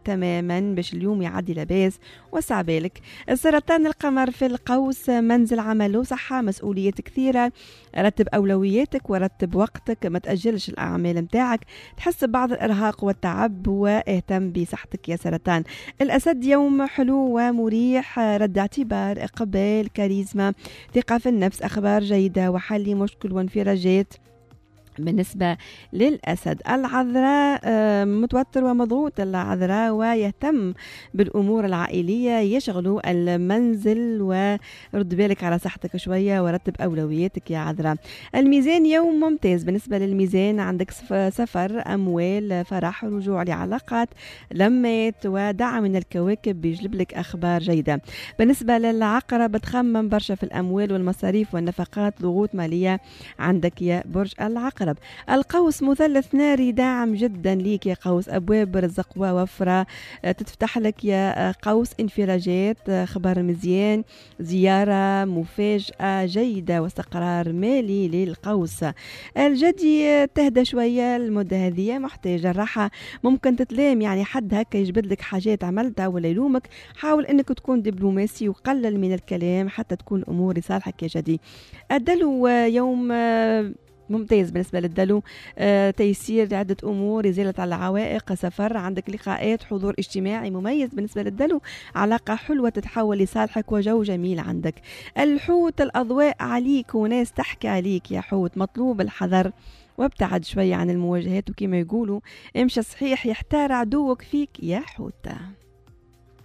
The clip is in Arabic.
تماما باش اليوم يعدي لباس وسع بالك. السرطان القمر في القوس، منزل عمل وصحة، مسؤوليات كثيرة، رتب أولوياتك ورتب وقتك، ما تأجلش الأعمال متاعك، تحس ببعض الإرهاق والتعب واهتم بصحتك يا سرطان. الأسد، يوم حلو ومريح، رد اعتبار، إقبال، كاريزما، ثقة في النفس، أخبار جيدة وحل مشكل وانفراجات بالنسبة للأسد. العذراء، متوتر ومضغوط العذراء ويهتم بالأمور العائلية، يشغلوا المنزل ورد بالك على صحتك شوية ورتب أولوياتك يا عذراء. الميزان، يوم ممتاز بالنسبة للميزان، عندك سفر، أموال، فرح، رجوع لعلاقات، لمات ودعم من الكواكب بيجلب لك أخبار جيدة. بالنسبة للعقرب، تخمم برشا في الأموال والمصاريف والنفقات، ضغوط مالية عندك يا برج العقرب. القوس، مثلث ناري داعم جدا ليك يا قوس، أبواب رزق ووفرة تتفتح لك يا قوس، انفراجات، خبر مزيان، زيارة، مفاجأة جيدة واستقرار مالي للقوس. الجدي، تهدى شوية المدة هذه، محتاجة الراحة، ممكن تتلام يعني حد هكا يجبد لك حاجات عملتها ولا يلومك، حاول انك تكون دبلوماسي وقلل من الكلام حتى تكون الأمور لصالحك يا جدي. الدلو، يوم ممتاز بالنسبة للدلو، تيسير عدة أمور، إزالة على العوائق، سفر، عندك لقاءات، حضور اجتماعي مميز بالنسبة للدلو، علاقة حلوة تتحول لصالحك وجو جميل عندك. الحوت، الأضواء عليك وناس تحكي عليك يا حوت، مطلوب الحذر وابتعد شوية عن المواجهات، وكما يقولوا امشي صحيح يحتار عدوك فيك يا حوت.